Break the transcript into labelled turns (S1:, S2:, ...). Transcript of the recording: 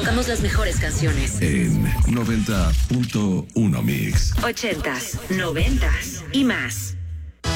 S1: tocamos las mejores canciones.
S2: En 90.1 Mix.
S1: 80s, 90s y más.